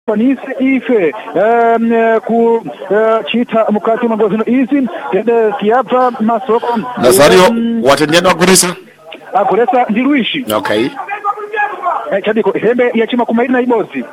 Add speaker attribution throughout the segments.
Speaker 1: Panise ife kuchita mukati magozino izi tende kiapa masoko
Speaker 2: Nazario watendea
Speaker 1: aguresa ndi Luishi.
Speaker 2: Okay.
Speaker 1: Chadiko hembe ya chima kumairi na ibozi.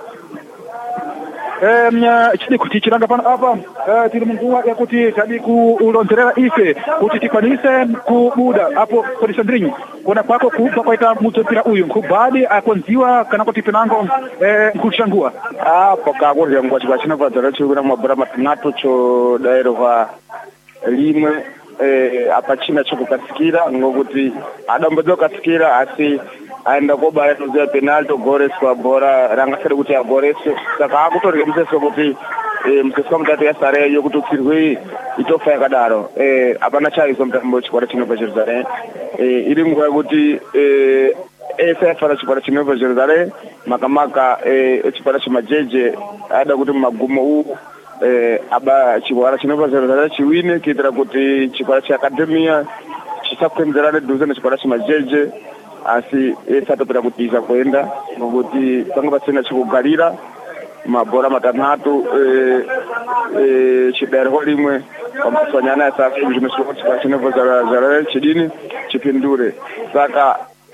Speaker 1: Chadiko tichiranga pano apa tiri munguwa ya kuti chadiku ulonzerera ife kuti tikwanise kubuda apo kodi Sandrinho kona kwako kupa kwaita mutopira uyu nkubadi akonziwa kana kuti penango nkuchangua
Speaker 3: apo kakurya ngwa chibachina vadzara chikura mabura matatu cho dairwa limwe apachina chokukasikira ngokuti adombodzo kasikira asi aenda kobaya toziya penalty goreswa bora rangasere kuti agoreswe saka akutorya museso kuti museso mutatu yasare yokuti utsirwe itofa yakadaro apana chaiso mutambo chikwara chinobva Jerusalem iri nguva yekuti esafara chikwara chinobva Jerusalem makamaka chikwara chemajeje ada kuti mumagumo uwu aba chikwara chinobva Jerusalem chiwine kuitira kuti chikwara cheakademia chisakwenzerane dhuze nechikwara chemajeje asi esatopera kutiza kuenda ngokuti panga pasina chikugarira mabhora matanhatu chidarho limwe pamusanyana yasafi zvinosvika chikora chinobva Jerusalem chidini chipindure saka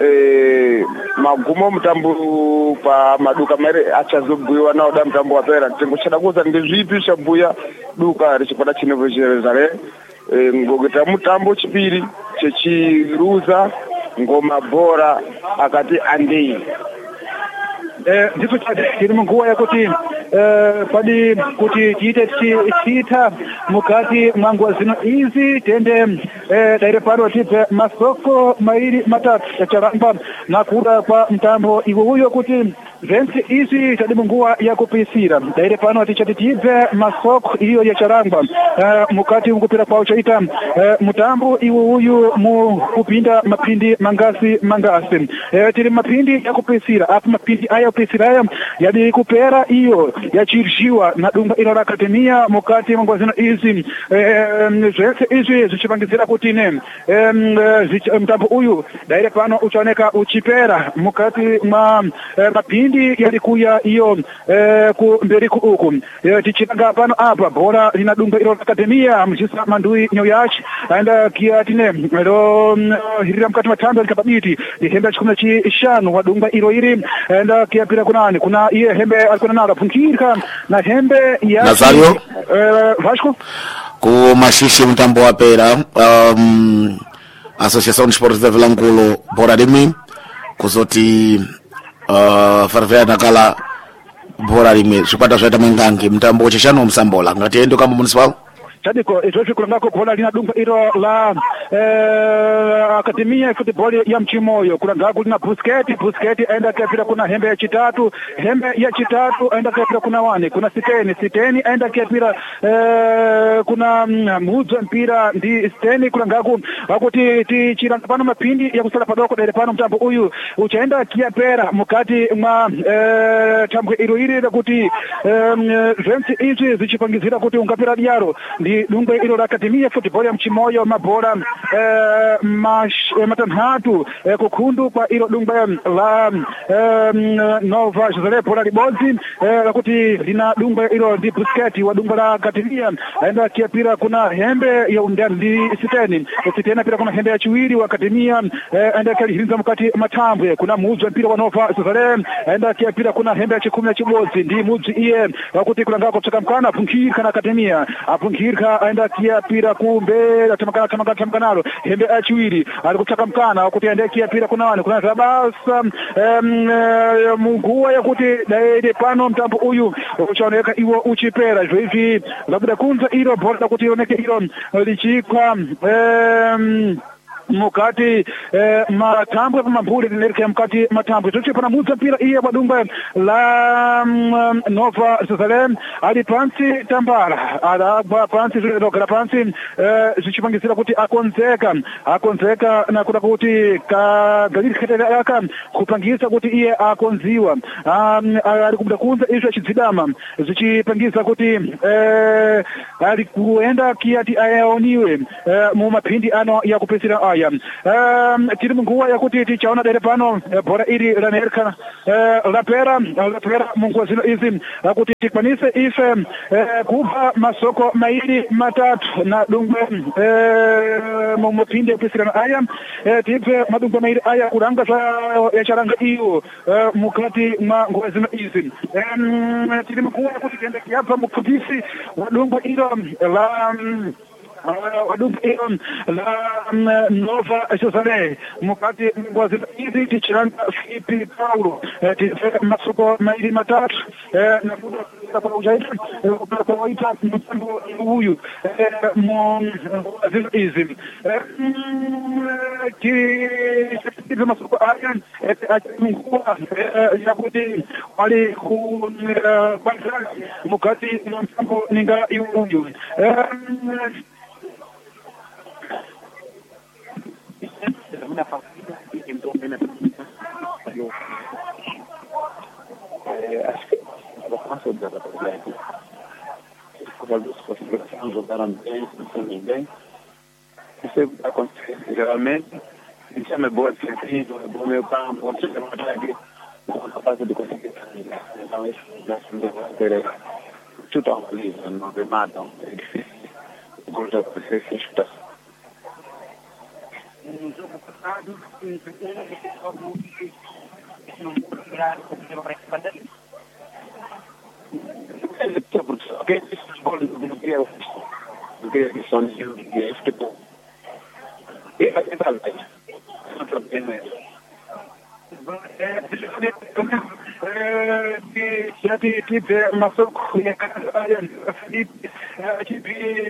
Speaker 3: magumo mutambo pamaduka mari achazobhuyiwa naoda mutambo wapera tengo chada kuza ndezvipi chabhuya duka rechikwara chinobva Jerusalem ngokuti mutambo chipiri chechiruza ngoma bora akati andei
Speaker 1: ndizo tiri munguwa yakuti padi kuti tiite tichita mukati mwanguwa zino izi tende daire pano tipe masoko mairi matatu charamba nakuda kwa mtambo iwo uyo kuti zensi izi tadi munguwa yakupisira daire pano tichati tipe masoko iyo ya charamba mukati mkupira kwa uchaita mutambo iwo uyu kupinda mapindi mangasi tiri mapindi yakupisira apa mapindi aya pisiraya yadi kupera iyo yachirjiwa na dumba ino la akademia mukati mwanguwa zino izi zensi izi zichipangizira kuti ne mtambo uyu daire pano uchaoneka uchipera mukati mwa mapindi yalikuya iyo kumberi uku tichitanga pano apa bora lina dumba ilo la akademia mjisa mandui nyoyachi aenda kia tine lo hirira mkati matambo likababiti hembe chikuna chishanu wa dumba ilo iri aenda kia pira kunani kuna iye hembe alikuna nala punkirika na hembe ya
Speaker 2: Nazario
Speaker 1: Vasco
Speaker 2: ku mashishi mtambo wapera Associação de Esportes da Vilanculo bora limi kuzoti farvea nakala bora limi zvikwata zvaita mwengangi mtambo chishanu musambola ngati endo kama municipal
Speaker 1: chadiko izvozvo kulangako bhola lina dumba iro la akademia football ya Mchimoyo kulangako lina Busquets aenda kapira kuna hembe ya chitatu aenda kapira kuna wani kuna siteni aenda kapira kuna mudzo mpira ndi siteni kulangako akuti tichiranga pano mapindi ya kusala padoko daire pano mtambo uyu uchaenda kiapera mukati mwa tambwe iro iri kuti zensi izi zichipangizira kuti ungapira diaro ndi dumbe ilo la akademia football ya Mchimoyo mabora matanhatu kukundu kwa ilo dumbe la Nova Jerusalem bora libodzi kuti lina dumbe ilo ndi Busquets wa dumbe la akademia aenda kiapira kuna hembe ya undani ndi siteni pira kuna hembe ya chiwiri wa akademia aenda kihirinza mukati matambwe kuna mudzo mpira wa Nova Jerusalem aenda kiapira kuna hembe ya chikumi ya chibodzi ndi mudzi iye wakuti kulangako kutoka mkana apunkirika na akademia apunkirika aenda kiapira kumbe atamakana hembe ya chiwiri alikutaka mkana wakuti aenda kiapira kuna wani kuna zabasa munguwa yakuti daide pano mtambo uyu uchaoneka iwo uchipera zvoizvi labuda kunza iro bora kuti ioneke iro lichikwa mukati matambwe pamambuli linereka mukati matambwe toche pana mudza mpira iye padumba la Nova Jerusalem ali pansi tambara alagwa pansi zvinogara pansi zvichipangisira kuti akonzeka na kuda kuti kagaliri khetera yaka kupangisa kuti iye akonziwa ali kubuda kunza izvo achidzidama zvichipangisa kuti ali kuenda kiyati ayaoniwe mu mapindi ano yakupesera aya tiri munguwa yakuti tichaona dere pano bhora iri ranerka lapera munguwa zino izi kuti tikwanise ife kubva masoko mairi matatu na dungwe mumupinde kwisirana aya tibve madungwe mairi aya kuranga yacharanga iyo mukati mwa nguwa zino izi tiri munguwa yakuti tiende kuyabva mupfupisi wadungwe iro la Nova Jerusalém mukati mwazi hizi tichiranga Filipi Paulo tifeka masoko mairi matatu na kuda kwa ujaita kwa waita mtambo huyu mwazi hizi tife masoko aya mkua yakuti wali kwanza mukati mtambo ninga huyu una familia y entonces acho que ela passou da verdade. As pessoas jogaram bem, também bem. Isso acontece geralmente. Isso é boa sentido, é bom meu campo, pode ser uma ataque, não é capaz de conseguir terminar. Então isso dá sempre tudo ali, não rematam, é difícil. Gosto de você se escutar. No jogo passado, tive masoko ya kaya Filipi tive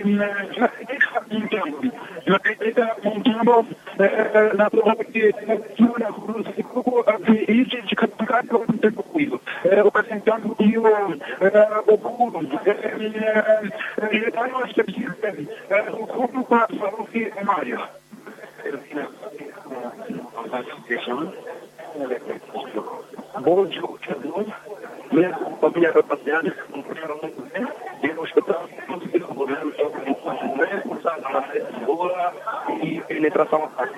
Speaker 1: mtambo na promote tuna kuruhusu kuko hizi chikatakato kuyo ukasentando hiyo ukuru ile tano stepsi ukuru kwa sarufi Mario bom jogador, mesmo com a minha capacidade, compraram muito bem, e no espetáculo conseguiram golear o jogo com boa e penetração à parte.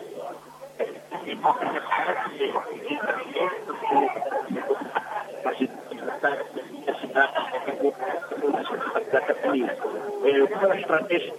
Speaker 1: A estratégia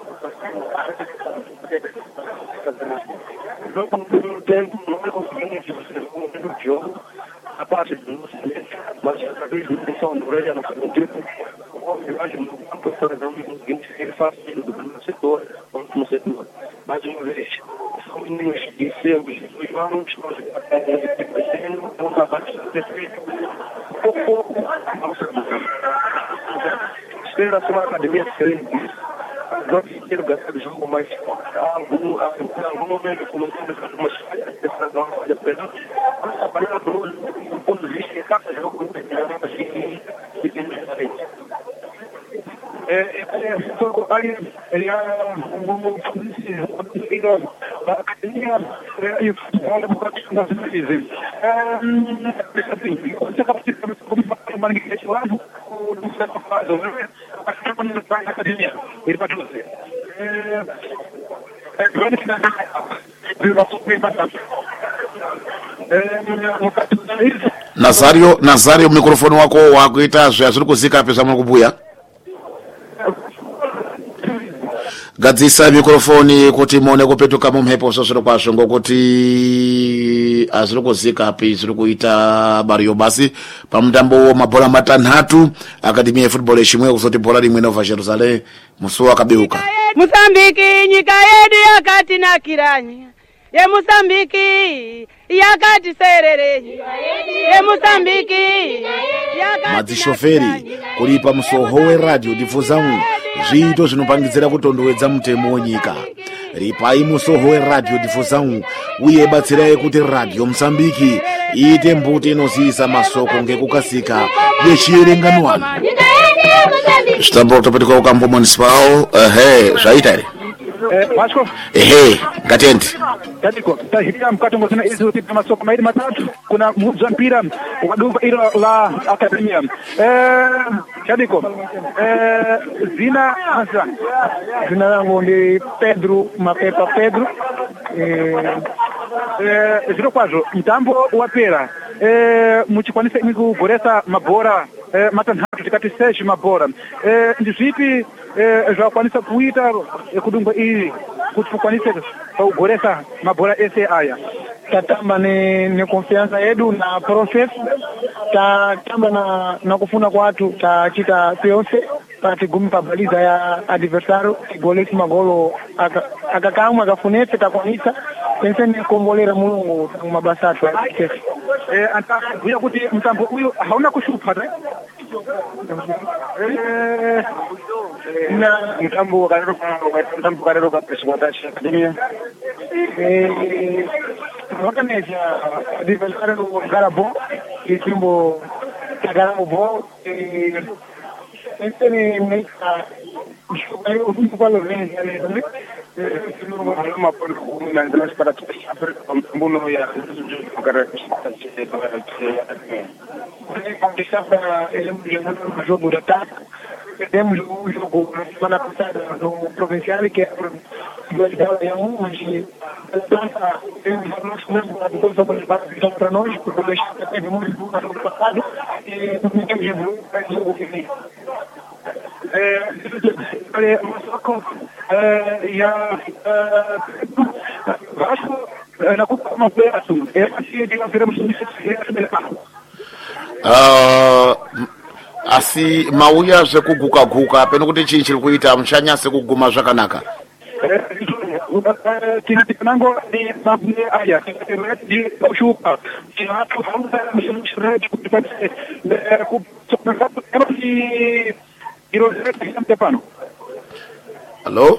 Speaker 1: no tempo não conseguimos o jogo a parte do nosso mas através da intenção do Reja no segundo tempo eu acho que no campo não conseguimos ser fácil do primeiro setor ao último setor mais uma vez são meninos de sempre os vamos vamos abaixo de feito pouco espero a sua academia ser nós ter gastado o jogo, mas algum momento começando a fazer umas falhas, essa não falha pena, mas a panela do ponto de vista de cada jogo, não tem nada assim, que tem diferente. Ele a academia e o futebol é um bocado de nós dizem. Você acaba de ter uma manifestação lá no certo faz, mas quando ele vai na academia, ele vai você.
Speaker 2: Nazario microfone wako wakuita zvazviri kuzika pesa mukubuya gadzisa mikrofoni kuti muone kupetuka mumhepo zviro kwazvo ngokuti azviri kuzika api zviri kuita bariyo basi pamutambo mabhora matanhatu akademi yefootball yechimwe kuzoti bhora rimwe Nova Jerusalem musi wakabeuka
Speaker 4: Mozambique nyika yedu yakatinakiranya ye Mozambique yakati serere ye Mozambique
Speaker 2: madzishoferi kulipa musoho weradio difuzangu zviito zvinopangidzira kutondowedza mutemo wenyika ripai musoho weradio difuzangu uye batsirai kuti radio Mozambique iite mbuti inozisa masoko ngekukasika yechierenganwana Istanbul topetuka ukambo municipal zvaita ere
Speaker 1: Vasco
Speaker 2: Gatende
Speaker 1: Tadiko tahiriya mkatongo zina izi utipa masoko mairi matatu kuna mudza mpira waduva ilo la akademia Tadiko zina langu ndi Pedro Mapepa Pedro zviro kwazvo mutambo wapera muchikwanisa imi kugoresa mabhora matanhatu tikati 6 mabhora ndizvipi zvakwanisa kuita kudungwa iri kuti mukwanise kugoresa mabhora ese aya?
Speaker 5: Tatamba ni confianza yedu na process, tatamba na kufuna kwatu, tachita pyose patigumi pabaliza ya adversario golesi magolo akakamwe akafunetse takwanisa penseni kombolera mulungu mabasa atu
Speaker 1: antakuya kuti mtambo uyu hauna kushupa
Speaker 3: na mtambo karero ka preskwata academia
Speaker 5: organiza adversario garabo itimbo garabo penseni meka eu fico falando
Speaker 3: para mbuno ya
Speaker 5: jogo da TAP. Temos um jogo na semana passada no Provincial, que é do Italiano, mas temos a nossa coisa para nós, porque o teve muito bom no ano passado e não temos evoluído para o jogo que vem.
Speaker 1: Vasco nakupa mapema tu asi dinafiramos
Speaker 2: asi mauya zvekuguka-guka peno kuti chii chiri kuita muchanyase kuguma zvakanaka
Speaker 1: tinatinango ni mabune aya di kushupa tinatu hamza mshirati kutipate kupata emasi irozete mtepano.
Speaker 2: Hello?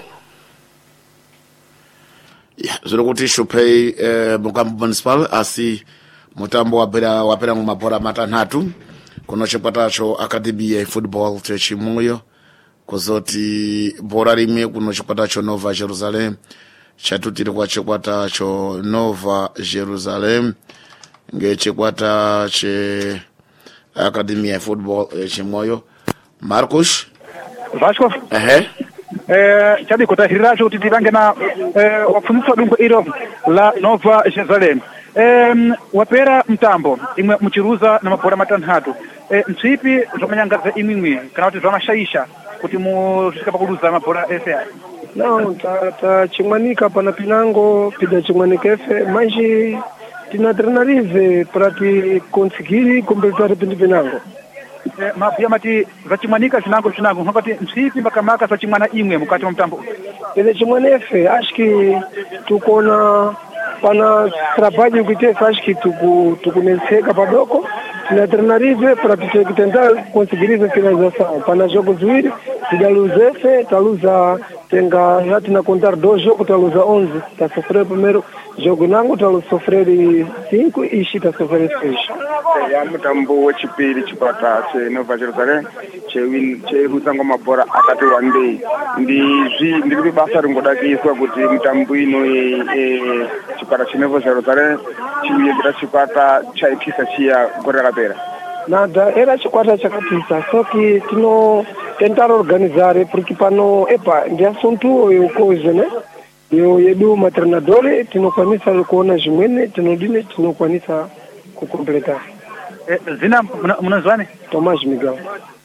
Speaker 2: Zviri kuti shupei mukambo municipal asi mutambo wapera mumabhora matanhatu kuno chikwatacho academy yefootball chechimoyo kuzoti bhora rimwe kuno chikwatacho Nova Jerusalem chatutiri kwa chikwatacho Nova Jerusalem ngechikwata che academy yefootball chechimoyo. Marcos
Speaker 1: Vasco chadi kutahiriracho kuti tirange na wapfunisa dungo iro la Nova Jerusalem wapera mtambo imwe muchiruza na mabhora matanhatu mtsipi zvomanyangadza imwe kana kuti zvamashayisha kuti musvika pakuluza mabhora ese aya?
Speaker 5: Não, tá chimwanika pana pinango pida chimwanika efe manji tinatrenarize para ti conseguir completar pinango
Speaker 1: mabhuya mati vachimwanika zvinango nokati msipi makamaka zvachimwana imwe mukati momtambo
Speaker 5: ile chimwana efe acho que tukona pana trabalho que teve acho que tukunetseka padoko tinatrenarize para tentar conseguir essa finalização pana jogos ziwiri tidaluza efe taluza tenga já tina contar 2 jogos taluza 11 tá sofrer primeiro jogo nango taluza sofrer 5 e chita sofrer 6
Speaker 3: ya mutambo wechipiri chikwata cheNova Jerusalem cheirutsango mabhora akati wandei ndiri basa ringodakiswa kuti mutambo ino chikwata cheNova Jerusalem chiyendera chikwata chaipisa chiya gore rakapera
Speaker 5: nada era chikwata chakapisa so que tino tentar organizare porque pano ndi assunto coisa né eu yedu matrenadore tinokwanisa kuona zvimwene tinokwanisa kukompletar.
Speaker 1: Zina munazwane
Speaker 5: Tomás Miguel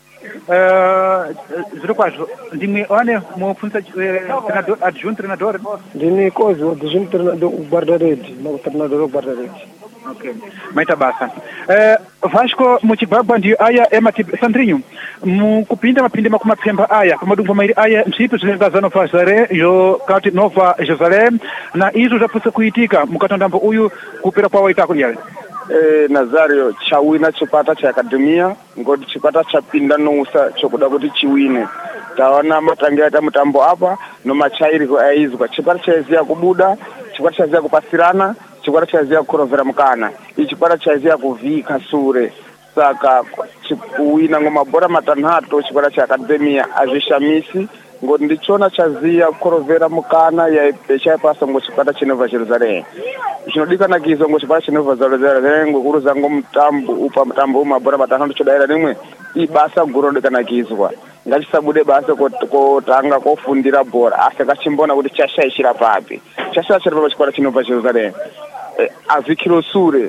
Speaker 1: zviro kwazvo ndimwe wane mupfunisa adjunct treinador
Speaker 5: ndini kozi adjunct treinador guarda-rede no treinador guarda-rede.
Speaker 1: Okay, maita basa Vasco muchibagwa ndiyo aya emati Sandrinho mukupinda mapinde makumapemba aya pamadumbo mairi aya msipi zvinenga Nova Jerusalem yo kati Nova Jerusalem na izvo zvapfusa kuitika mukatondambo uyu kupera kwawo itako yawe
Speaker 3: Nazario chawina chikwata chaakademia ngoti chikwata chapinda nousa chokuda kuti chiwine taona matangira ta mutambo apa nomachairiko aizwa chikwata chaiziya kubuda chikwata chaiziya kupasirana chikwata chaiziya kukorovera mukana ichi chikwata chaiziya kuvhika sure saka chikuwina ngomabhora matanhatu chikwata chaakademia azvishamisi ngoti ndichona chaziya kukorovera mukana yaipasa ngochikwata cheNova Jerusalem chinodikanakizwa ngochikwata cheNova Jerusalem ngokuruza ngomutambo upa mutambo umabhora matanhatu chodaira rimwe ibasa guru rodikanakizwa ngachisabude basa kotanga kofundira bhora asi kachimbona kuti chashaishira papi chashashira pachipata chinobva Jerusalem avikiro sure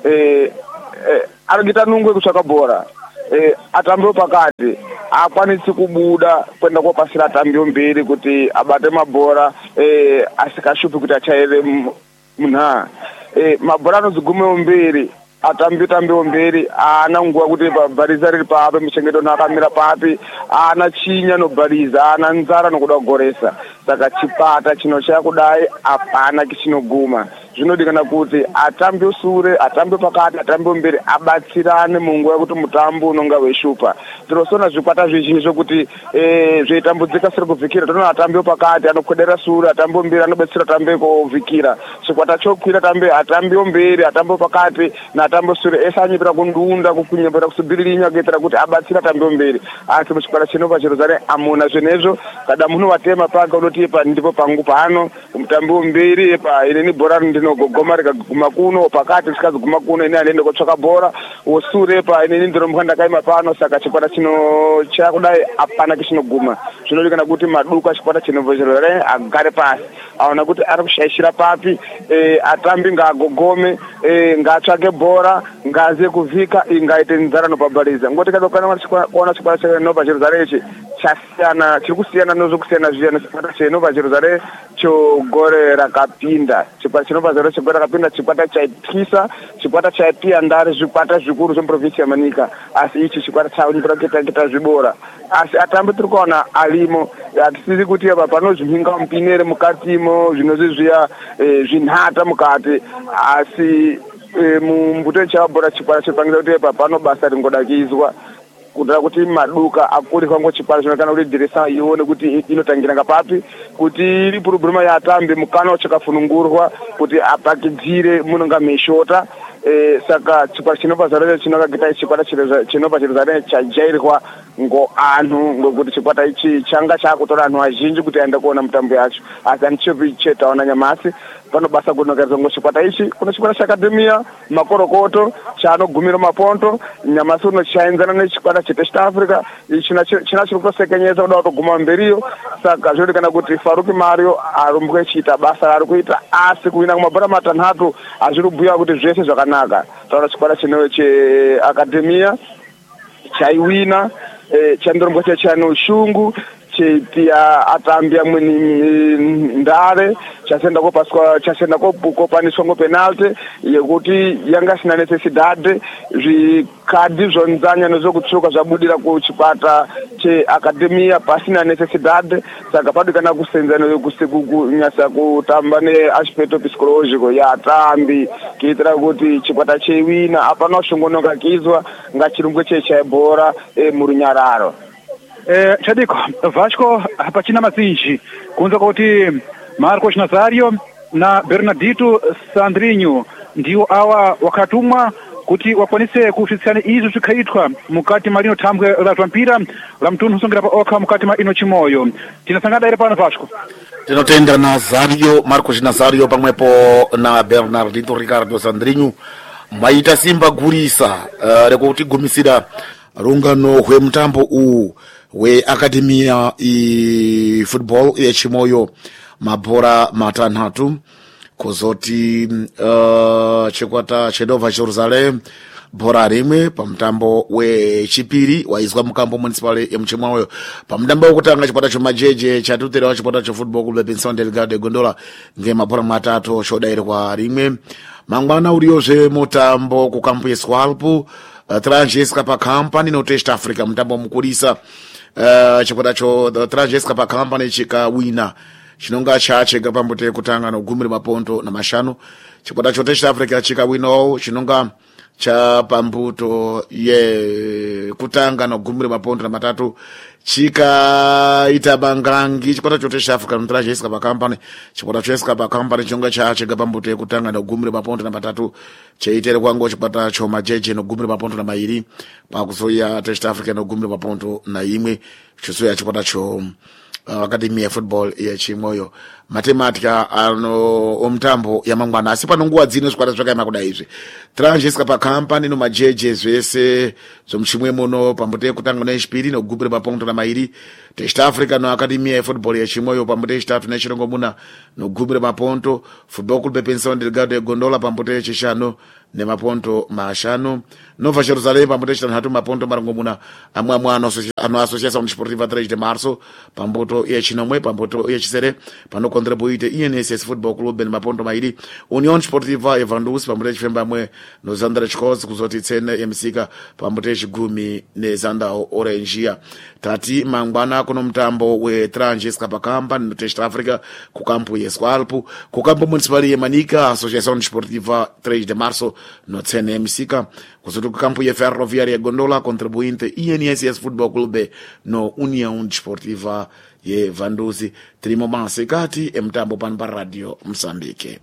Speaker 3: arikuita nungwe kutsvaka bhora atambiwo pakati akwanisi kubuda kwenda kopasira atambiwo mberi kuti abate mabhora asikashupi kuti achaire munha mabhora anodzigumewo mberi atambiwo mberi ana nguwa kuti bhariza riri pape michengeto akamira papi ana chinya nobhariza ana nzara nokuda kugoresa saka chipata chino chakudai apana chinoguma zvinodikana kuti atambiwo sure atambiwo pakati atambiwo mberi abatsirane munguwa yekuti mutambo unonga weishupa tirosona zvikwata zvizhinji kuti zveitambudzika siri kuvhikira tonoona atambiwo pakati anokwedera sure atambiwo mberi anobetsera atambe kovhikira chikwata chokwira atambiwo mberi atambiwo pakati natambiwo sure ese anyepera kundunda kunyepera kusubiririnya kuitira kuti abatsira atambiwo mberi asi muchikwata chinobva Jerusalem amuna zvenezvo kada munhu watema paka unoti ndipo pangu pano mutambiwo mberi ineni bhora ndinogogoma rikaguma kuno pakati risikazoguma kuno ine anoenda kotsvaka bhora wosure ineni ndinomuka ndakaima pano saka chikwata chino chakudai apana kichinoguma zvinodikana kuti maduku achikwata chinobva Jerusalem agare pasi aona kuti ari kushaishira papi atambi ngaagogome ngaatsvake bhora ngaziye kuvhika ingaite nzara nopabhariza ngoti kuona chikwata chinobva Jerusalem ichi chasiyana chiri kusiyana nezvokusiyana zviyana chikwata chinobva Jerusalem chogore rakapinda chikwata chinobva Jerusalem chogore rakapinda chikwata chaityisa chikwata chaipiya ndare zvikwata zvikuru zvemuprovinsi yamanika asi ichi chikwata chaonekera kuita zvibora asi atambi tiri kuona alimo hatisiri kuti apa panozvinhinga mupinere mukatimo zvinozvizviya zvinhata mukati asi mumbuto chabhora chikwata chiripangisa kuti apa pano basa ringodakizwa kudara kuti maduka akuri kwangu chikwata chinokana kuti diresa ione kuti inotangira ngapapi kuti iri purubhuruma yatambi mukana uchakafunungurwa kuti apakidzire munonga meshota saka chikwata chinobva Jerusalem chinokagita chikwata chinobva Jerusalem chajairwa ngoanhu ngokuti chikwata ichi changa chakutora anhu azhinji kuti aende kuona mutambo yacho asi anichipi chetaona nyamasi panobasa kunogarizwa ngochikwata ichi kuna chikwata chaakadhemiya makorokoto chaanogumira maponto nyamasi uno chaenzana nechikwata chetest Africa china chiri kutosekenyesa kuda kutoguma mberiyo saka zvinodikana kuti Faruki Mario arumbuke chiita basa raari kuita asi kuwina kumabhora matanhatu hazviri kubhuya kuti zvese zvakanaka taura chikwata chino cheakadhemiya chaiwina chandirombocha chane ushungu cheipiya atambi amweni ndare chasenda kopaniswa ngopenalty yekuti yanga isina necessidade zvikadhi zvonzanya nezvokutsuka zvabudira kuchikwata cheakadhemiya pasina necessidade saka padikana kusenzana kunyasa kutamba neaspecto psicológico yatambi kuitira kuti chikwata cheiwina apana ushongonokakizwa ngachirungu chaibhora murunyararo
Speaker 1: Chadiko, Vasco hapachina mazinji kunza kuti Marcos Nazario na Bernardito Sandrinho ndiwo awa wakatumwa kuti wakwanise kusvitsana izvo zvikhaitwa mukati marino thambwe la mpira la mtunhu usongera pa okha mukati ma ino chimoyo tinasangana ire pano Vasco
Speaker 2: tinotenda Nazario Marcos Nazario pamwepo na Bernardito Ricardo Sandrinho maita simba gurisa rekuti gumisira rungano hwemutambo uwu weakadhemiya football yechimoyo mabhora matanhatu kuzoti chikwata chenobva Jerusalem bhora rimwe pamutambo wechipiri waizwa mukambo municipal yemuchimoyo pamutambo wekutanga chikwata chemajeje chatutirawo chikwata chefootball club Benson Delgado Gondola ngemabhora matatu chodairwa rimwe mangwana uriyozve mutambo kukampu yeSwalpo Transjesca pa company no Test Africa mutambo mukurisa chikwata cho Transjesca pa company chikawina chinonga chachega pambute kutanga no gumiri maponto na mashanu chikwata cho Test Africa chikawinawo chinonga cha pambuto kutanga no gumiri maponto na matatu chikaita bangangi chikwata cho Test Africa no Transjesca pa company chikwata cho Transjesca pa company chinonga chachega pambute kutanga no gumiri maponto na matatu cheitere kwangu chikwata cho majeje no gumiri maponto na mairi pakuzoya Test Africa no gumiri maponto na imwe chizoya chikwata cho Academy ya football ya Chimoyo matematika omtambo ya mangwana asi pano nguwa dzino zikwata zvakaema kudai izvi tranjesika pakhampani no majeje zvese zvomuchimwe muno pambote kutanga nechipiri nokugubira maponto na mairi East Africa no Academy ya football ya Chimoyo pambote chitatu nechirongwa muna nokugubira maponto Football Club Pensão Delgado ya Gondola pambote chishanu nemaponto mashanu Nova Jerusalém pambote chitanhatu maponto marongo muna amwe ano Associação Desportiva 3 de Março pamboto ya chinomwe pamboto ya chisere pano contribuite INSS Football Club en maponto mairi União Desportiva Evandus pambote chifemba mwe no Zandra Chikos kuzoti tsene yemsika pambote chigumi ne Zanda Orange tati mangwana kuno mtambo we Tranjesika pakamba no East Africa ku campo Esqualpo ku campo municipal ya Manica Associação Desportiva 3 de Março no tsene yemsika kuzoti ku campo ya Ferroviária Gondola contribuinte INSS Football Club no União Desportiva ye Vanduzi trimo masekati emtambo pano pa radio Msambike.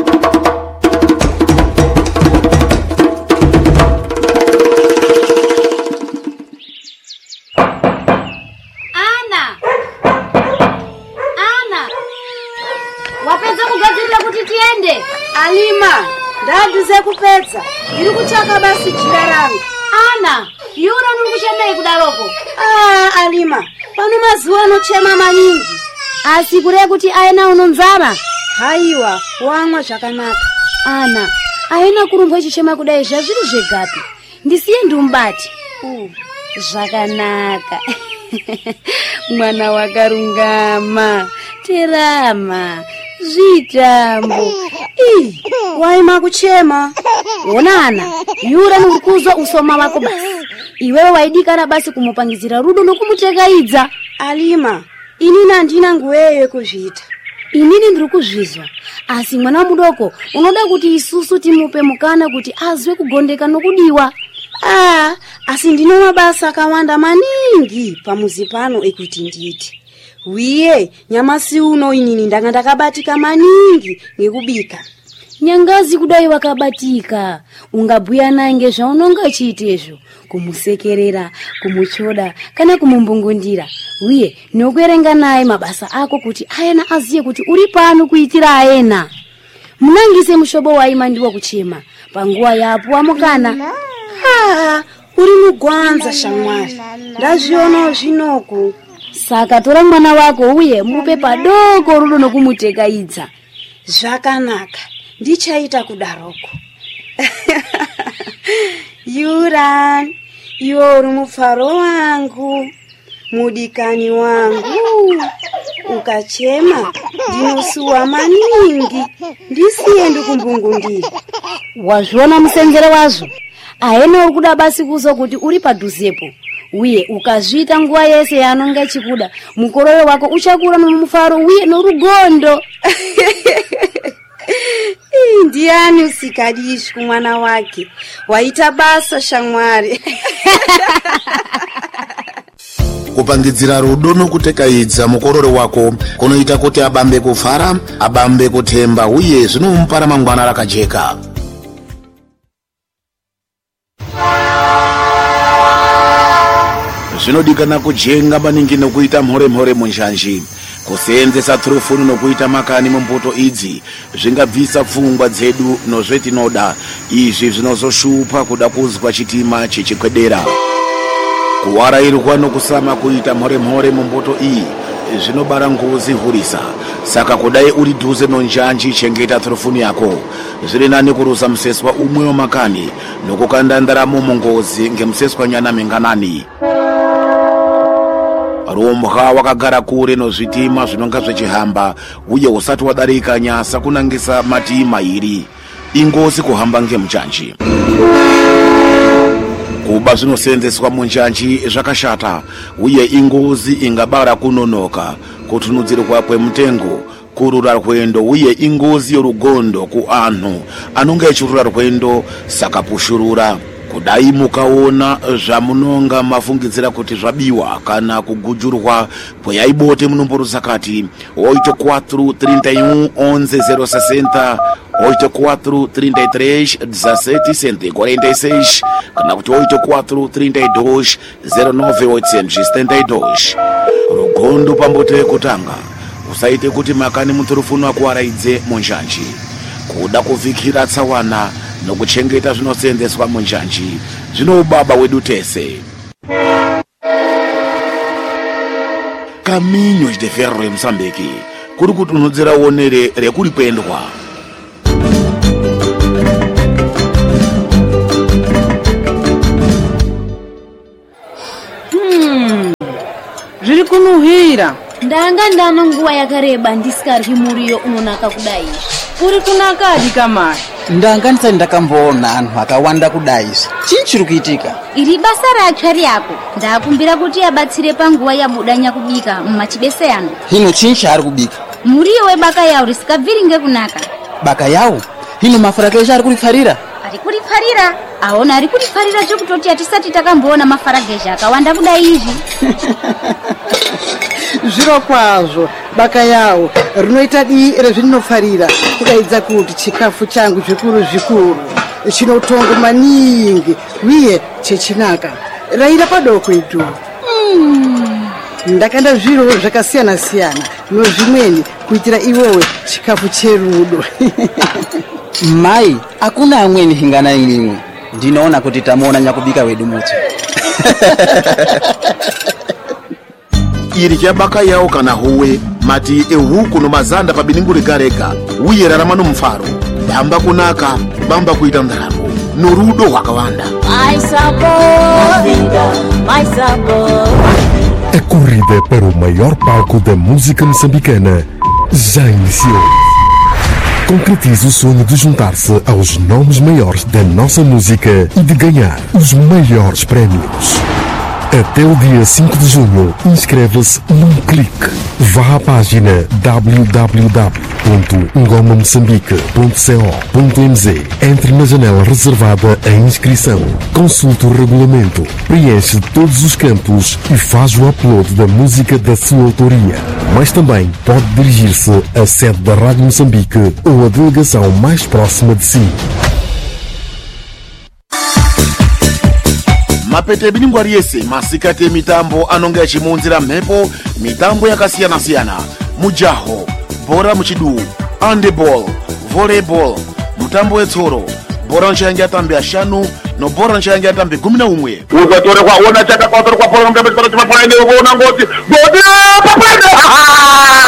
Speaker 6: Ana wapedza kugadzirira kuti tiende?
Speaker 4: Alima ndaduze kupedza iri kuchaka basi jira rangu.
Speaker 6: Ana yura nikuchemei kudaroko?
Speaker 4: Alima pano mazuwa anochema maningi
Speaker 6: asi kure kuti aena unonzara.
Speaker 4: Haiwa wamwa zvakanaka.
Speaker 6: Ana aena kurumba chichema kudai zvazviri zvegapi ndisiye ndumbati. Zvakanaka. Mwana wakarungama terama zvitambo
Speaker 4: waima kuchema.
Speaker 6: Onana yura nurikuzwa usoma wako basi iwewe waidikana basi kumupangizira rudo nokumutegaidza.
Speaker 4: Alima inini andina nguweyo kuzvita.
Speaker 6: Inini ndiri kuzvizwa asi mwana mudoko unoda kuti isusu timupe mukana kuti azwe kugondeka nokudiwa.
Speaker 4: Asi ndino mabasa akawanda maningi pamuzi pano ekuti nditi wiye nyamasi uno inini ndanga ndakabatika maningi ngekubika.
Speaker 6: Nyangazi kudai wakabatika ungabhuya nange zvaunonga chiitezvo kumusekerera kumuchoda kana kumumbungundira uye nokuerenga naye mabasa ako kuti ayena aziye kuti uri pano kuitira ayena. Munangise mushobo waima ndiwo kuchema panguwa yapo wamukana.
Speaker 4: Uri mugwanza shamwari ndazviona zvinoku.
Speaker 6: Saka tora mwana wako uye mupe padoko rudo nokumutegaidza.
Speaker 4: Zvakanaka ndichaita kudaroko. Yuran iwo uri mufaro wangu mudikani wangu ukachema ndinosuwa maningi ndisiye ndikumbungundira.
Speaker 6: Wazviona musenzere wazvo aena uri kuda basi kuzo kuti uri padhuzepo uye ukazvita nguwa yese yanonga chikuda mukororo wako uchakura nomufaro uye norugondo.
Speaker 4: Ndiani usikadishi kumwana wake waita basa shamwari.
Speaker 2: Kupangidzira rudo nokutekaidza mukororo wako kunoita kuti abambe kufara, abambe kutemba uye zvinomupa ramangwana rakajeka. Zvinodikana kujenga maningi nokuita mhore munjanji. Kuseenzesa turufuni nokuita makani mumbuto idzi zvingabvisa pfungwa dzedu nozvetinoda. Izvi zvinozoshupa kuda kuzwa chitima chichikwedera. Kuwarairwa nokusama kuita mhore mumbuto iyi zvinobara ngozi hurisa. Saka kudai uri dhuze nonjanji chengeta turufuni yako. Zviri nani kurusa museswa umwe wamakani nokukanda ndaramo mungozi ngemuseswa nyana menganani. Rumbwa wakagara kure nozvitima zvinonga zvechihamba uye usati wadarika nyasa kunangisa matima iri ingozi kuhamba ngemujanji. Kuba zvinoseenzeswa munjanji zvakashata uye ingozi ingabara kunonoka, kutunudzirwa kwemutengo, kurura rwendo uye ingozi yorugondo kuanhu anonga echirura rwendo saka pushurura. kudai mukaona zvamunonga mafungidzira kuti zvabiwa kana kugujurwa kweyaibote munomborusa kati 8431 11 060 8433 kana kuti 8432 0982 rugondo pambote kutanga usaite kuti makani muturufuno akuaraidze munjanji kuda kuvhikira tsawana nokuchengeta zvinoseenzeswa munjanji zvino ubaba wedu tese. Caminhos de Ferro eMoçambique kuri kutunudzira onere rekuri kwendwa.
Speaker 7: Zviri kunuhwira
Speaker 6: ndanga ndano nguva yakareba ndisikaryi muriyo unonaka kudai.
Speaker 7: Uri kunakadi kamai?
Speaker 8: Ndanga ndisati ndakamboona anhu akawanda kudai. Chii chiri kuitika?
Speaker 9: Iri basa racho riyako ndakumbira kuti abatsire panguva yabudanya kubika mumachibese ano.
Speaker 8: Hino chii chaari kubika?
Speaker 9: Muriyo webaka yawo risikabviri ngekunaka.
Speaker 8: Baka yawo? Hino mafarage ari kurifarira?
Speaker 9: Ari kurifarira? Aona ari kurifarira chokutoti atisati takamboona mafarage akawanda kudai izvi.
Speaker 7: Zviro kwazvo baka yawo rinoita dii rezvinofarira kudaidza kuti chikafu changu zvikuru zvikuru chinotongo maningi uye chechinaka raira padoko itu. Ndakanda zviro zvakasiyana siyana nozvimweni kuitira iwewe chikafu cherudo.
Speaker 8: Mai, akuna amweni hingana imwe. Ndinoona kuti tamuona nyakubika wedu muti.
Speaker 2: Iri chabaka yawo kana howe mati ehuku nomazanda pabiningu regarega uye rarama nomufaro bamba kunaka bamba kuita ndaramo norudo hwakawanda.
Speaker 10: A corrida para o maior palco da música moçambicana já iniciou. Concretize o sonho de juntar-se aos nomes maiores da nossa música e de ganhar os maiores prémios. Até o dia 5 de junho, inscreva-se num clique. Vá à página www.ngomamoçambique.co.mz. Entre na janela reservada à inscrição. Consulte o regulamento, preenche todos os campos e faz o upload da música da sua autoria. Mas também pode dirigir-se à sede da Rádio Moçambique ou à delegação mais próxima de si.
Speaker 2: Mapete biningwari yese masikati mitambo anonga yachimunzira mhepo mitambo yakasiyana-siyana mujaho, bhora muchidu, handeball, volleyball, mutambo wetsoro, bhora nchayange atambe ashanu no bhora nchayange atambe 11.
Speaker 3: Uzotorekwa ona chaka kwatorwa pora ngati pora chimapora ine uona ngoti godi papende